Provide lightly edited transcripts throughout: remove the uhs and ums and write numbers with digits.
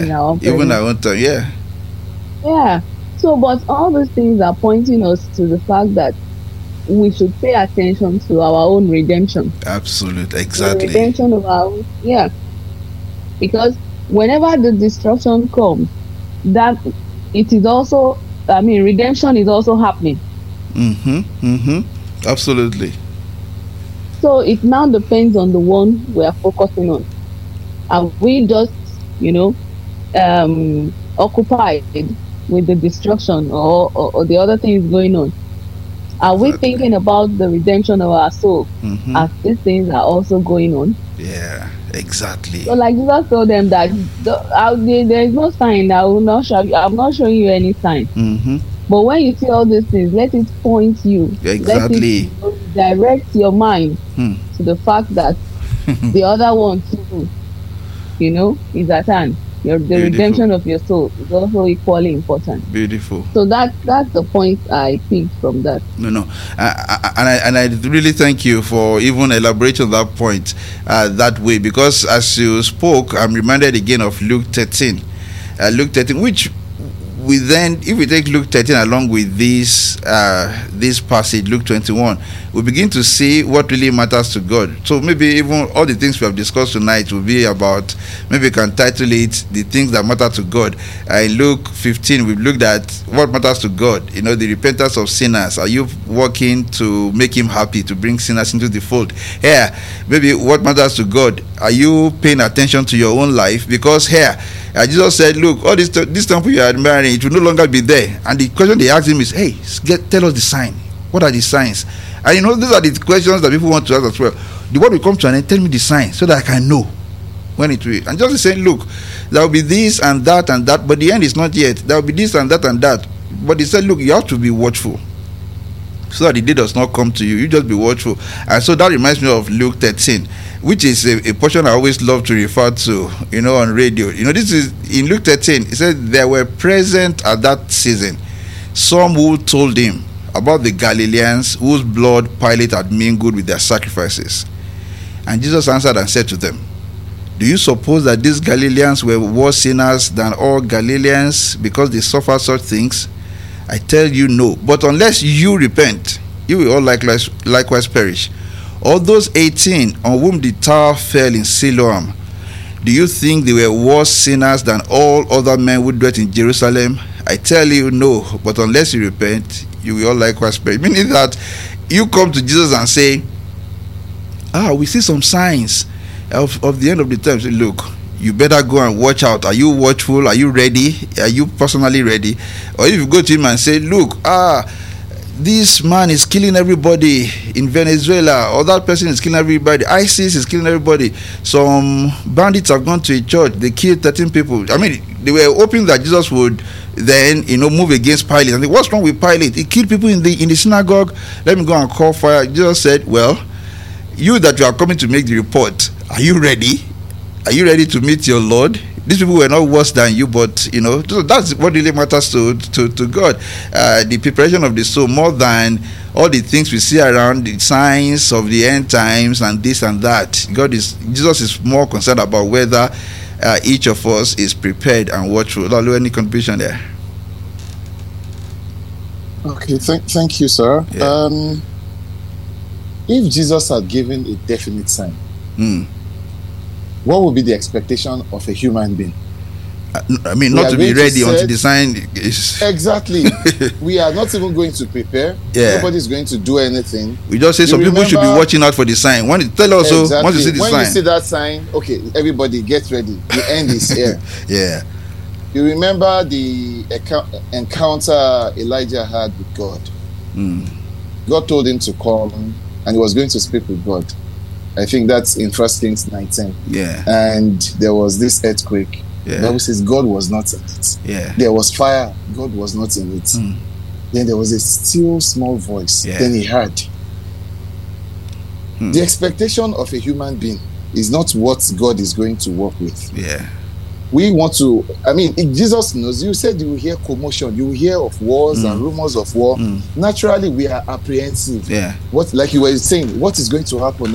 in our own even our own time. Yeah. So, but all these things are pointing us to the fact that we should pay attention to our own redemption. Absolutely, The redemption of our own, because whenever the destruction comes, that it is also, redemption is also happening. Absolutely. So it now depends on the one we are focusing on. Are we just, occupied with the destruction or the other things going on? Are we thinking about the redemption of our soul as these things are also going on? Yeah, exactly. So like Jesus told them that there is no sign. I'm not showing you any sign. But when you see all these things, let it point you. Exactly. Let it direct your mind to the fact that the other one too, is at hand. The redemption of your soul is also equally important. Beautiful. So that's the point I picked from that. No. And I really thank you for even elaborating on that point that way, because as you spoke, I'm reminded again of Luke 13. Luke 13, which we then, if we take Luke 13 along with this passage, Luke 21, we begin to see what really matters to God. So maybe even all the things we have discussed tonight will be about, maybe we can title it the things that matter to God. In Luke 15, we've looked at what matters to God, the repentance of sinners. Are you working to make him happy, to bring sinners into the fold? Here, maybe what matters to God, are you paying attention to your own life? Because here, Jesus said, look, all this temple you are admiring, it will no longer be there. And the question they asked him is, hey, tell us the sign. What are the signs? And these are the questions that people want to ask as well. The word will come to an end, tell me the sign so that I can know when it will. And Jesus is saying, look, there will be this and that, but the end is not yet. There will be this and that and that. But he said, look, you have to be watchful so that the day does not come to you. You just be watchful. And so that reminds me of Luke 13, which is a portion I always love to refer to, on radio. This is in Luke 13. It said there were present at that season some who told him about the Galileans whose blood Pilate had mingled with their sacrifices. And Jesus answered and said to them, do you suppose that these Galileans were worse sinners than all Galileans because they suffered such things? I tell you, no. But unless you repent, you will all likewise perish. All those 18 on whom the tower fell in Siloam, do you think they were worse sinners than all other men who dwelt in Jerusalem? I tell you, no. But unless you repent, you will all likewise perish. Meaning that you come to Jesus and say, we see some signs of the end of the time. Say, look, you better go and watch out. Are you watchful? Are you ready? Are you personally ready? Or if you go to him and say, look, this man is killing everybody in Venezuela, or that person is killing everybody, ISIS is killing everybody, some bandits have gone to a church, they killed 13 people. They were hoping that Jesus would then move against Pilate. And what's wrong with Pilate? He killed people in the synagogue. Let me go and call fire. Jesus said, well, you that you are coming to make the report, are you ready? Are you ready to meet your Lord? These people were not worse than you, but so that's what really matters to God. The preparation of the soul, more than all the things we see around, the signs of the end times and this and that. Jesus is more concerned about whether each of us is prepared and watchful. Lalo, any contribution there? Okay, thank you, sir. Yeah. If Jesus had given a definite sign, what would be the expectation of a human being? Not to be ready until the sign is... Exactly. We are not even going to prepare. Yeah. Nobody's going to do anything. We just say people should be watching out for the sign. Tell us exactly. Once you see the sign. When you see that sign, okay, everybody get ready. The end is here. Yeah. You remember the encounter Elijah had with God. God told him to come and he was going to speak with God. I think that's in 1 Kings 19. Yeah. And there was this earthquake. Yeah. The Bible says God was not in it. Yeah. There was fire. God was not in it. Then there was a still small voice. Yeah. Then he heard. The expectation of a human being is not what God is going to work with. Yeah. We want to, Jesus knows, you said you will hear commotion, you will hear of wars and rumors of war. Naturally, we are apprehensive. Yeah. Like you were saying, what is going to happen now?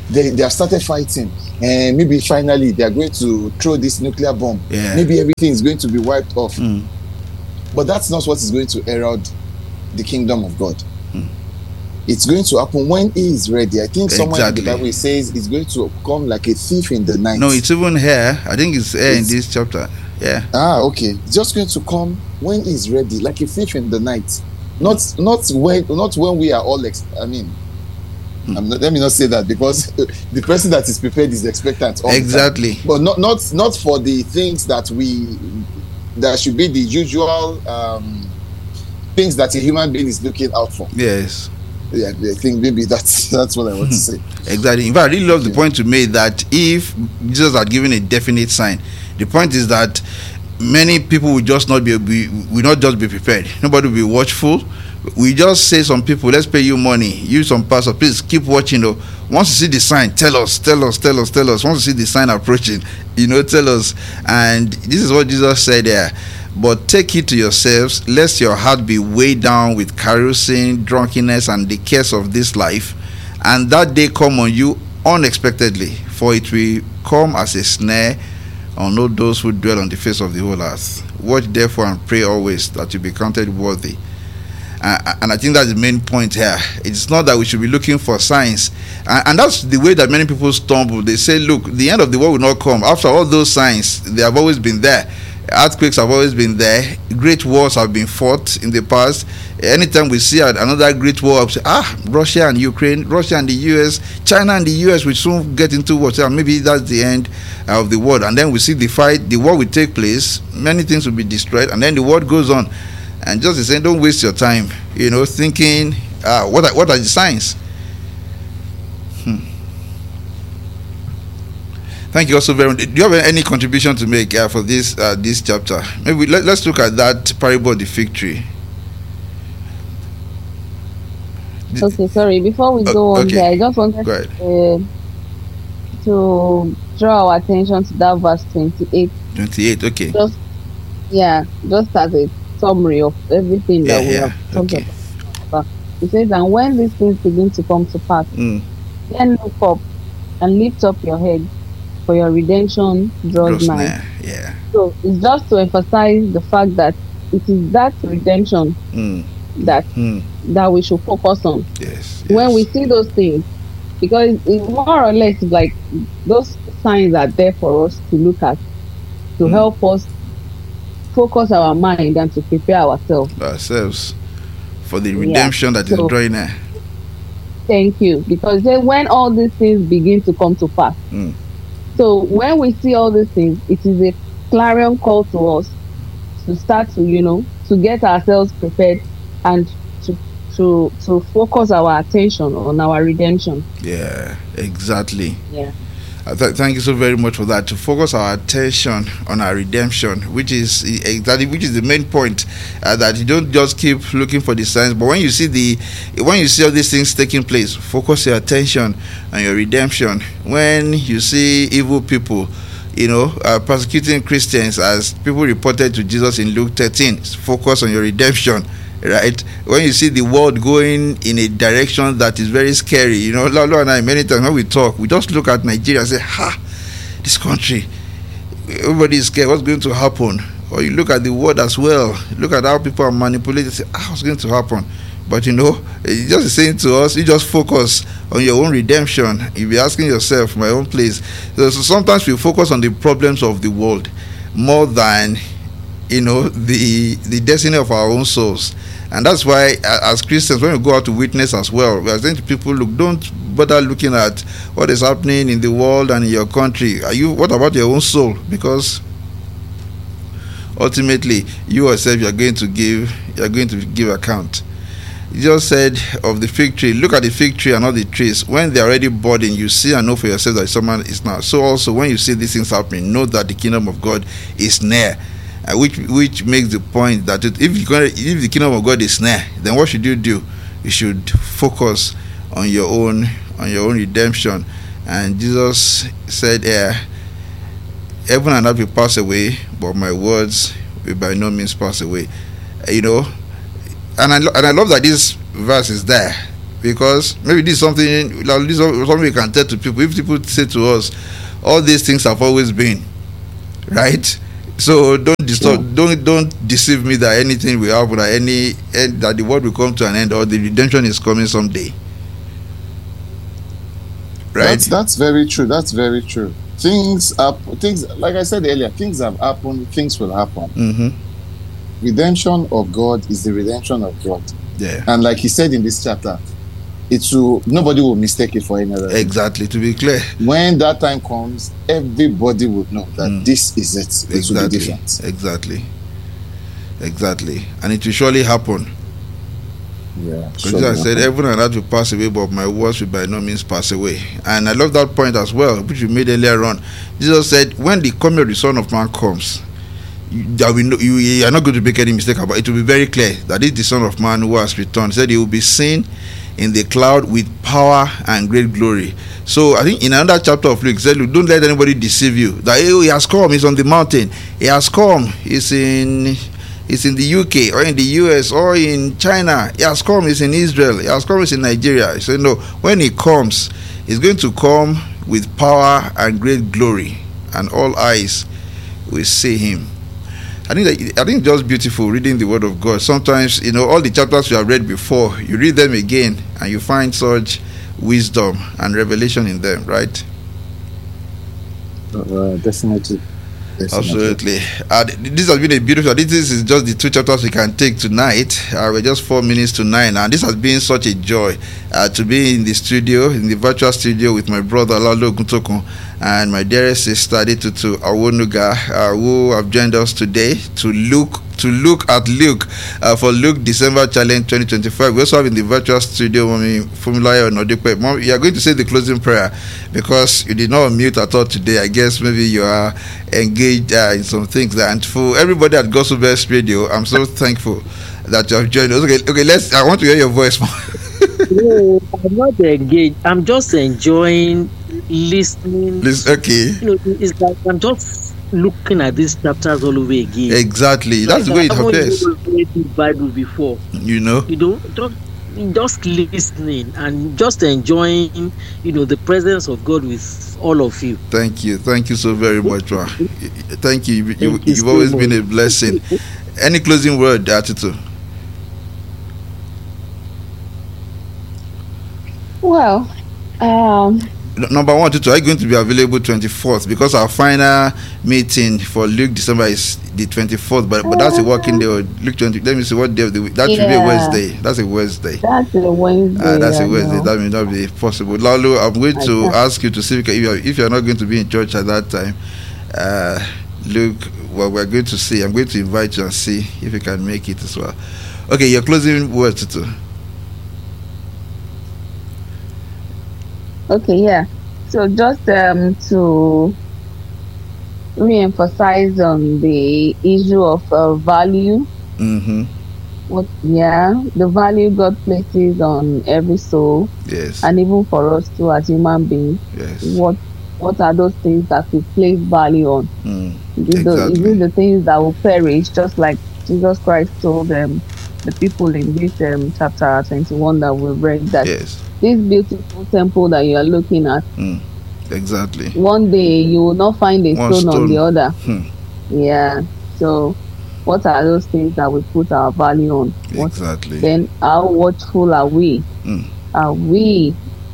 they have started fighting, and maybe finally they are going to throw this nuclear bomb. Maybe everything is going to be wiped off. But that's not what is going to herald the kingdom of God. It's going to happen when he is ready. I think somewhere in the Bible it says it's going to come like a thief in the night. No, it's even here. I think it's here in this chapter. Yeah. Okay. It's just going to come when he is ready, like a thief in the night. Not when we are all. Let me not say that, because the person that is prepared is expectant. Exactly. But not for the things that should be the usual things that a human being is looking out for. Yes. Yeah, I think maybe that's what I want to say. Exactly. In fact, I really love the point you made that if Jesus had given a definite sign, the point is that many people will just not be prepared. Nobody will be watchful. We just say some people, let's pay you money, use some pastor, please keep watching. Once you see the sign, tell us. Once you see the sign approaching, tell us. And this is what Jesus said there. But take it to yourselves, lest your heart be weighed down with carousing, drunkenness, and the cares of this life, and that day come on you unexpectedly, for it will come as a snare on all those who dwell on the face of the whole earth. Watch therefore and pray always that you be counted worthy. And I think that's the main point here. It's not that we should be looking for signs. And that's the way that many people stumble. They say, look, the end of the world will not come. After all those signs, they have always been there. Earthquakes have always been there. Great wars have been fought in the past. Anytime we see another great war, we say, Russia and Ukraine, Russia and the US, China and the US will soon get into war. Maybe that's the end of the world. And then we see the fight, the war will take place, many things will be destroyed, and then the world goes on. And just saying, don't waste your time, thinking, what are the signs? Thank you also very much. Do you have any contribution to make for this chapter? Maybe let's look at that parable of the fig tree. Okay, sorry. Before we go on there, I just wanted to draw our attention to that verse 28. 28, okay. Just as a summary of everything that we have talked about. It says, and when these things begin to come to pass, then look up and lift up your head, for your redemption draws nigh. Yeah. So it's just to emphasize the fact that it is that redemption that we should focus on. Yes. When we see those things, because it's more or less like those signs are there for us to look at, to help us focus our mind and to prepare ourselves for the redemption that is drawing near. Thank you. Because then when all these things begin to come to pass, so when we see all these things, it is a clarion call to us to start to get ourselves prepared and to focus our attention on our redemption. Yeah, exactly. Yeah. Thank you so very much for that. To focus our attention on our redemption, which is the main point, that you don't just keep looking for the signs, but when you see all these things taking place, focus your attention on your redemption. When you see evil people, persecuting Christians, as people reported to Jesus in Luke 13, focus on your redemption. Right? When you see the world going in a direction that is very scary, Lolo and I, many times when we talk, we just look at Nigeria and say, this country, everybody is scared, what's going to happen? Or you look at the world as well, look at how people are manipulated, say, what's going to happen? But it's just saying to us, you just focus on your own redemption. You'll be asking yourself, my own place. So sometimes we focus on the problems of the world more than the destiny of our own souls. And that's why as Christians, when we go out to witness as well, we are saying to people, look, don't bother looking at what is happening in the world and in your country. What about your own soul? Because ultimately you yourself you are going to give account. You just said of the fig tree, look at the fig tree and not the trees. When they are already budding, you see and know for yourself that someone is now. So also when you see these things happening, know that the kingdom of God is near. Which makes the point that if the kingdom of God is near, then what should you do? You should focus on your own redemption. And Jesus said, heaven and earth will pass away, but my words will by no means pass away. And I love that this verse is there, because maybe this is something, like, this is something we can tell to people. If people say to us, all these things have always been, right? So don't deceive me that anything will happen, that the world will come to an end, or the redemption is coming someday. Right? That's very true. That's very true. Things like I said earlier, things have happened, things will happen. Mm-hmm. Redemption of God is the redemption of God. Yeah. And like he said in this chapter, nobody will mistake it for another. Exactly, to be clear. When that time comes, everybody would know that this is it. It will be different. Exactly. And it will surely happen. Yeah. Because I said, heaven and earth will pass away, but my words will by no means pass away. And I love that point as well, which you made earlier on. Jesus said, when the coming of the Son of Man comes, you are not going to make any mistake about it. It will be very clear that it is the Son of Man who has returned. He said he will be seen in the cloud with power and great glory. So I think in another chapter of Luke, he said, don't let anybody deceive you. That he has come, he's on the mountain. He has come, he's in the UK or in the US or in China. He has come, he's in Israel. He has come, he's in Nigeria. He said, no, when he comes, he's going to come with power and great glory, and all eyes will see him. I think just beautiful reading the Word of God. Sometimes, all the chapters you have read before, you read them again and you find such wisdom and revelation in them, right? Definitely. Absolutely. This has been a beautiful. This is just the 2 chapters we can take tonight. We're just 4 minutes to 9, and this has been such a joy to be in the studio, in the virtual studio, with my brother Lalo Guntokun and my dearest sister Adetutu Awonuga, who have joined us today to look at Luke for Luke December Challenge 2025. We also have in the virtual studio Mommy Fumulayo Nodipe. Mom, you are going to say the closing prayer because you did not unmute at all today. I guess maybe you are engaged in some things. And for everybody at Gospel Best Radio, I'm so thankful that you have joined us. Okay, I want to hear your voice more. No, I'm not engaged. I'm just enjoying listening. Okay. It's like I'm just looking at these chapters all over again. Exactly. That's the way it happens. I haven't read the Bible before. Just listening and just enjoying, the presence of God with all of you. Thank you so very much, Ra. Thank you. You've always been a blessing. Any closing word, Atitu? Well, number one, Tutu, are you going to be available 24th? Because our final meeting for Luke December is the 24th, but that's a working day. Or Luke 20. Let me see what day of the week. That should be a Wednesday. That's a Wednesday. That's a Wednesday. That's a Wednesday. That may not be possible. Lalo, I'm going to ask you to see if you're not going to be in church at that time. Luke, well, we're going to see. I'm going to invite you and see if you can make it as well. Okay, your closing word, Tutu. Okay, yeah. So just to re-emphasize on the issue of value. Mm-hmm. The value God places on every soul. Yes. And even for us too as human beings. Yes. What are those things that we place value on? Is it the things that will perish, just like Jesus Christ told them, the people in this chapter 21 that we read, that this beautiful temple that you are looking at, exactly, one day you will not find a stone on the other. Yeah. So what are those things that we put our value on? Exactly. Then how watchful are we? Are we,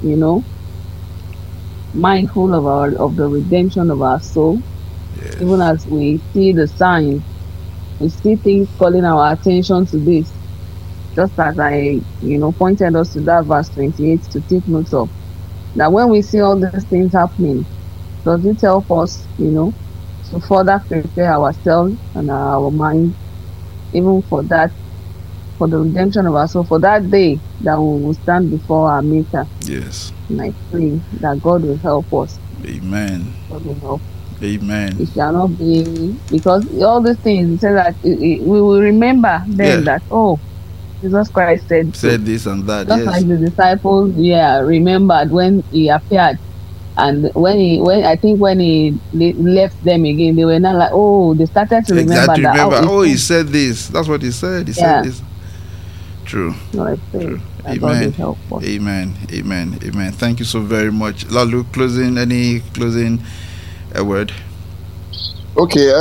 mindful of the redemption of our soul? Yes. Even as we see the signs, we see things calling our attention to this. Just as I, pointed us to that verse 28 to take note of. That when we see all these things happening, does it help us, to further prepare ourselves and our minds, even for that, for the redemption of our soul, for that day that we will stand before our Maker? Yes. And I pray that God will help us. Amen. God will help. Amen. It shall not be, because all these things, he said that we will remember then that, Jesus Christ said this and that. Just like the disciples, remembered when he appeared, and when he left them again, they were not like, they started to remember that. He said this. That's what he said. He said this. True. So I pray True. that God will Amen. help us. Amen. Amen. Amen. Thank you so very much. Lalu, any closing word? Okay,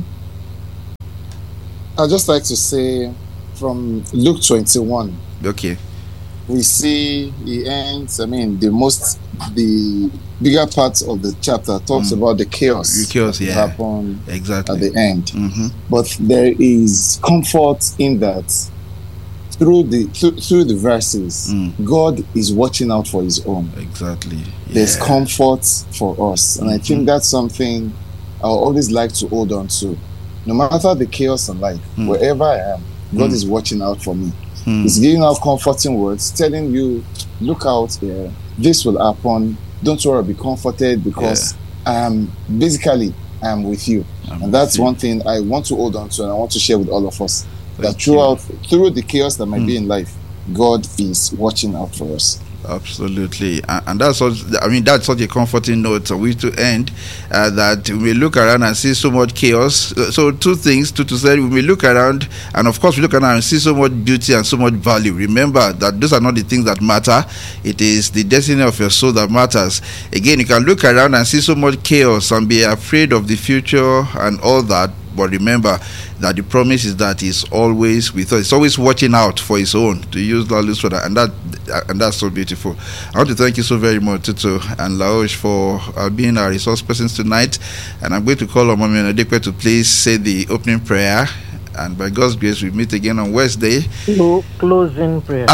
I'd just like to say from Luke 21. Okay. We see the ends. I mean, the bigger part of the chapter talks about the chaos that will happen exactly at the end. Mm-hmm. But there is comfort in that. Through the verses, God is watching out for His own. Exactly. Yeah. There's comfort for us, and I think that's something I always like to hold on to. No matter the chaos in life, wherever I am, God is watching out for me. He's giving out comforting words, telling you, look out here, this will happen, don't worry, be comforted, because basically I'm with you. And that's one thing I want to hold on to, and I want to share with all of us. That through the chaos that might be in life, God is watching out for us. Absolutely, and that's that's such a comforting note for we to end. That we look around and see so much chaos. So two things to say: we look around, and of course we look around and see so much beauty and so much value. Remember that those are not the things that matter. It is the destiny of your soul that matters. Again, you can look around and see so much chaos and be afraid of the future and all that. But remember that the promise is that He's always with us. He's always watching out for His own, to use Lalu's for that, and that's so beautiful. I want to thank you so very much, Tutu and Laosh, for being our resource persons tonight. And I'm going to call on Mommy Onodekwe to please say the opening prayer. And by God's grace, we meet again on Wednesday. No closing prayer.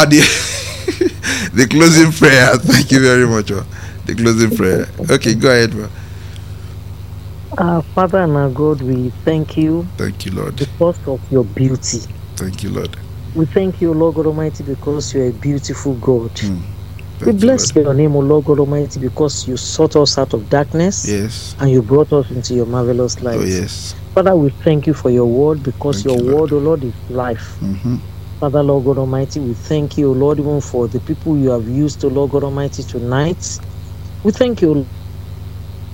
The closing prayer. Thank you very much. The closing prayer. Okay, go ahead, bro. Our Father and our God, we thank you. Thank you, Lord. Because of your beauty. Thank you, Lord. We thank you, Lord God Almighty, because you're a beautiful God. We bless your name, O Lord God Almighty, because you sought us out of darkness. Yes. And you brought us into your marvelous light. Oh, yes. Father, we thank you for your word, because thank your word, O Lord, is life. Father, Lord God Almighty, we thank you, O Lord, even for the people you have used, O Lord God Almighty, tonight. We thank you,